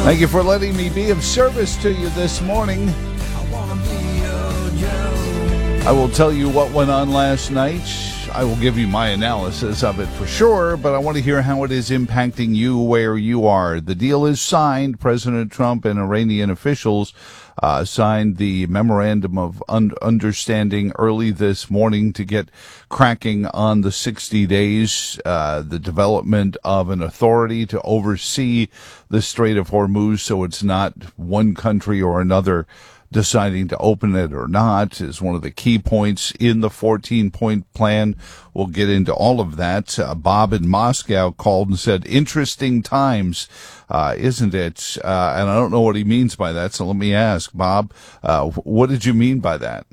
Thank you for letting me be of service to you this morning. I will tell you what went on last night. I will give you my analysis of it for sure, but I want to hear how it is impacting you where you are. The deal is signed. President Trump and Iranian officials signed the memorandum of understanding early this morning to get cracking on the 60 days, the development of an authority to oversee the Strait of Hormuz, so it's not one country or another deciding to open it or not is one of the key points in the 14-point plan. We'll get into all of that. Bob in Moscow called and said, interesting times, isn't it? And I don't know what he means by that, so let me ask, Bob, what did you mean by that?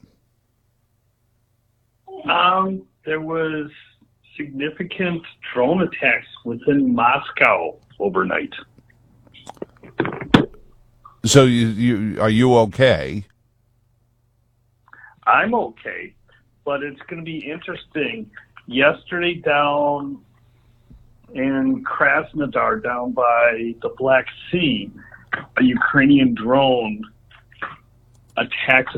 There was significant drone attacks within Moscow overnight. So you are you okay? I'm okay, but it's going to be interesting. Yesterday down in Krasnodar, down by the Black Sea, a Ukrainian drone attacks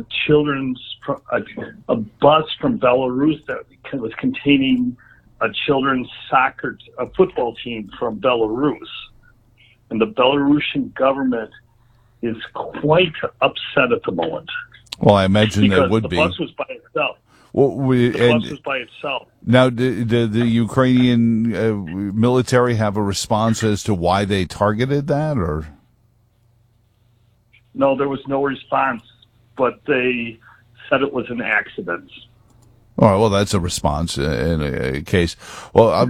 a bus from Belarus that was containing a football team from Belarus. And the Belarusian government is quite upset at the moment. Well, I imagine that would be. The bus was by itself. Well, the bus was by itself. Now, did the Ukrainian military have a response as to why they targeted that, or? No, there was no response, but they said it was an accident. All right, well, that's a response in a case. Well,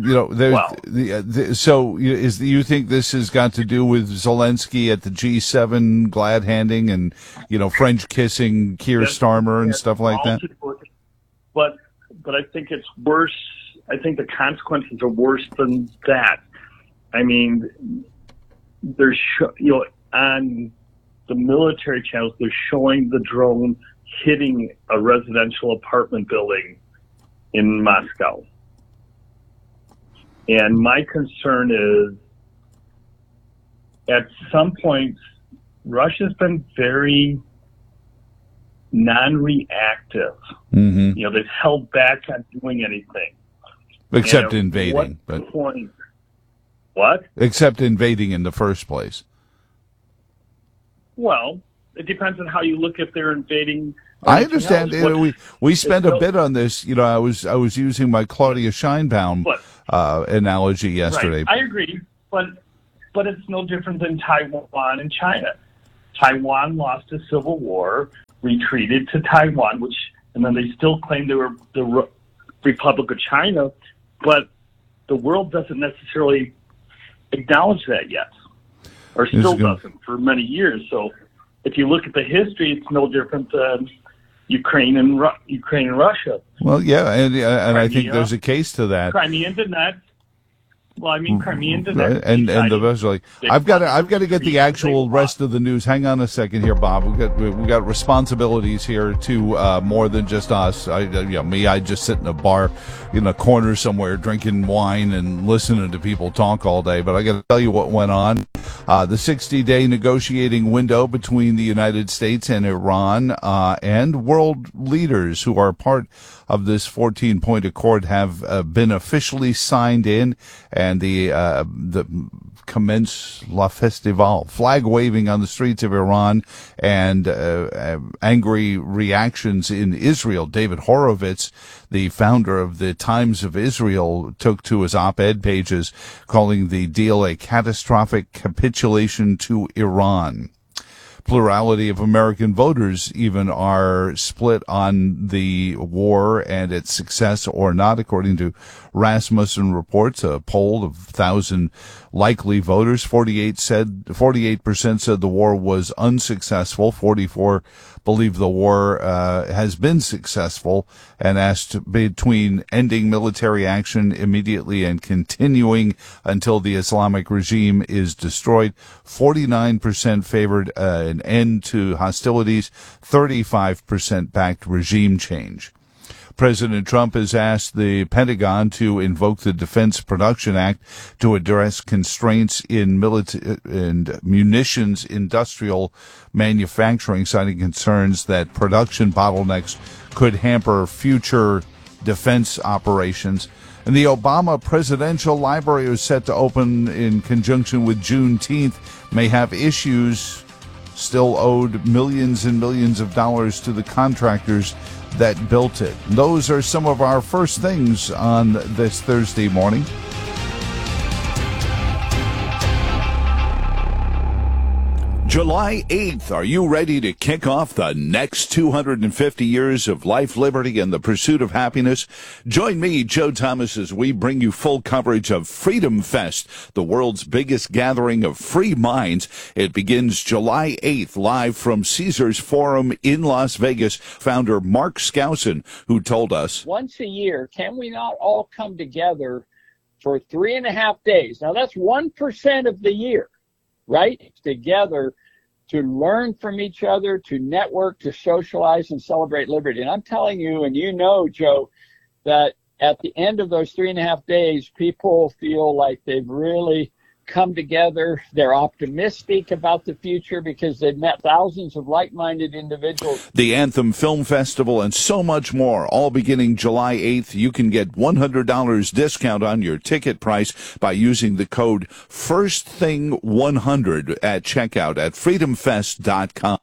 so you think this has got to do with Zelensky at the G7 glad handing and, French kissing Keir Starmer and stuff like that? But I think it's worse. I think the consequences are worse than that. I mean, there's, on the military channels, they're showing the drone hitting a residential apartment building in Moscow. And my concern is, at some point, Russia's been very non-reactive. Mm-hmm. They've held back on doing anything. Except invading. What? Except invading in the first place. Well, it depends on how you look at their invading. I understand. We spent a bit on this. I was using my Claudia Scheinbaum analogy yesterday. Right. I agree, but it's no different than Taiwan and China. Taiwan lost a civil war, retreated to Taiwan, and then they still claim they were the Republic of China, but the world doesn't necessarily acknowledge that yet, or still doesn't for many years. So if you look at the history, it's no different than Ukraine and Russia. Well, yeah, and I think there's a case to that. Crimea did not. Well, I mean, Crimea did not. And the rest are like, I've got to get the actual rest of the news. Hang on a second here, Bob. We got responsibilities here to more than just us. I just sit in a bar in a corner somewhere drinking wine and listening to people talk all day. But I got to tell you what went on. The 60-day negotiating window between the United States and Iran and world leaders who are part of this 14-point accord have been officially signed in, and the commence la festival, flag waving on the streets of Iran, and angry reactions in Israel. David Horowitz, the founder of the Times of Israel, took to his op-ed pages calling the deal a catastrophic capitulation to Iran. Plurality of American voters even are split on the war and its success or not, according to Rasmussen reports, a poll of 1,000 likely voters. 48% said the war was unsuccessful. 44 believe the war has been successful, and asked between ending military action immediately and continuing until the Islamic regime is destroyed. 49% favored an end to hostilities. 35% backed regime change. President Trump has asked the Pentagon to invoke the Defense Production Act to address constraints in munitions industrial manufacturing, citing concerns that production bottlenecks could hamper future defense operations. And the Obama Presidential Library is set to open in conjunction with Juneteenth, may have issues, still owed millions and millions of dollars to the contractors that built it. Those are some of our first things on this Thursday morning. July 8th, are you ready to kick off the next 250 years of life, liberty, and the pursuit of happiness? Join me, Joe Thomas, as we bring you full coverage of Freedom Fest, the world's biggest gathering of free minds. It begins July 8th, live from Caesars Forum in Las Vegas. Founder Mark Skousen, who told us, once a year, can we not all come together for 3.5 days? Now, that's 1% of the year, right? Together to learn from each other, to network, to socialize, and celebrate liberty. And I'm telling you, and you know, Joe, that at the end of those 3.5 days, people feel like they've really come together. They're optimistic about the future because they've met thousands of like-minded individuals. The Anthem Film Festival and so much more, all beginning July 8th. You can get $100 discount on your ticket price by using the code FIRSTTHING100 at checkout at freedomfest.com.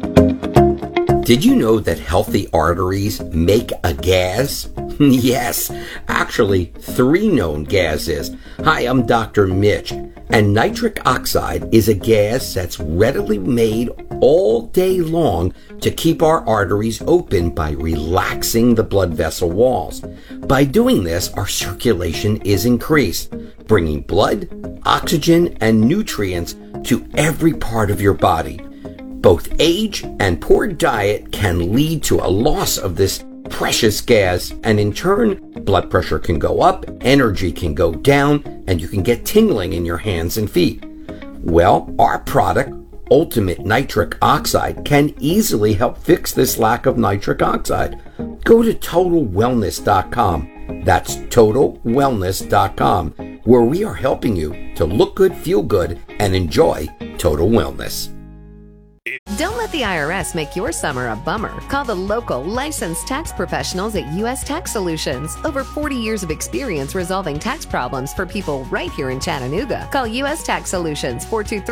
Did you know that healthy arteries make a gas? Yes, actually 3 known gases. Hi, I'm Dr. Mitch, and nitric oxide is a gas that's readily made all day long to keep our arteries open by relaxing the blood vessel walls. By doing this, our circulation is increased, bringing blood, oxygen, and nutrients to every part of your body. Both age and poor diet can lead to a loss of this precious gas, and in turn, blood pressure can go up, energy can go down, and you can get tingling in your hands and feet. Well, our product, Ultimate Nitric Oxide, can easily help fix this lack of nitric oxide. Go to TotalWellness.com. That's TotalWellness.com, where we are helping you to look good, feel good, and enjoy total wellness. Don't let the IRS make your summer a bummer. Call the local licensed tax professionals at U.S. Tax Solutions. Over 40 years of experience resolving tax problems for people right here in Chattanooga. Call U.S. Tax Solutions,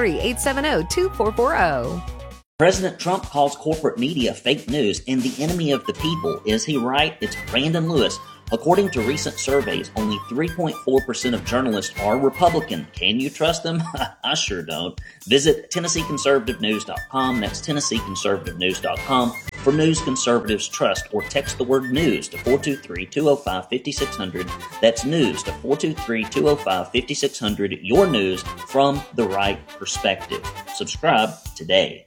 423-870-2440. President Trump calls corporate media fake news and the enemy of the people. Is he right? It's Brandon Lewis. According to recent surveys, only 3.4% of journalists are Republican. Can you trust them? I sure don't. Visit TennesseeConservativeNews.com. That's TennesseeConservativeNews.com for news conservatives trust, or text the word news to 423-205-5600. That's news to 423-205-5600. Your news from the right perspective. Subscribe today.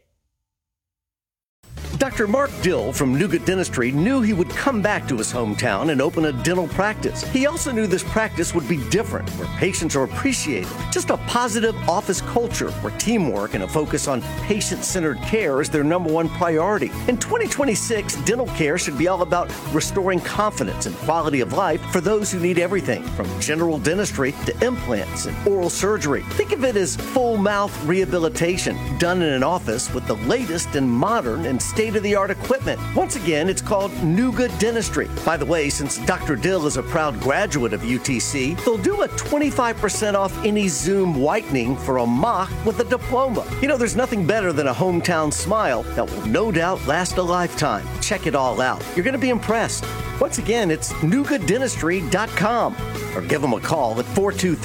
Dr. Mark Dill from Nougat Dentistry knew he would come back to his hometown and open a dental practice. He also knew this practice would be different, where patients are appreciated. Just a positive office culture where teamwork and a focus on patient-centered care is their #1 priority. In 2026, dental care should be all about restoring confidence and quality of life for those who need everything, from general dentistry to implants and oral surgery. Think of it as full mouth rehabilitation done in an office with the latest and modern and state-of-the-art equipment. Once again, it's called Nougat Dentistry. By the way, since Dr. Dill is a proud graduate of UTC, they'll do a 25% off any Zoom whitening for a mock with a diploma. You know, there's nothing better than a hometown smile that will no doubt last a lifetime. Check it all out. You're going to be impressed. Once again, it's NougatDentistry.com, or give them a call at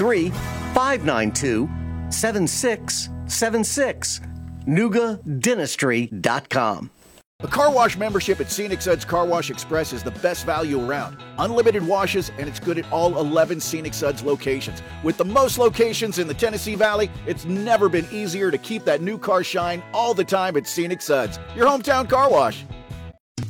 423-592-7676. NougatDentistry.com. A car wash membership at Scenic Suds Car Wash Express is the best value around. Unlimited washes, and it's good at all 11 Scenic Suds locations. With the most locations in the Tennessee Valley, it's never been easier to keep that new car shine all the time at Scenic Suds, your hometown car wash.